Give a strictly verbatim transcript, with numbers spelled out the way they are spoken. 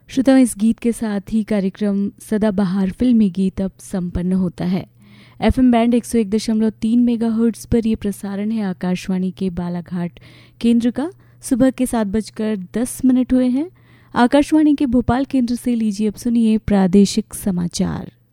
श्रोताओं, इस गीत के साथ ही कार्यक्रम सदाबहार फिल्मी गीत अब संपन्न होता है। एफएम बैंड एक सौ एक दशमलव तीन मेगाहर्ट्ज पर यह प्रसारण है आकाशवाणी के बालाघाट केंद्र का। सुबह के सात बजकर दस मिनट हुए हैं। आकाशवाणी के भोपाल केंद्र से लीजिए अब सुनिए प्रादेशिक समाचार।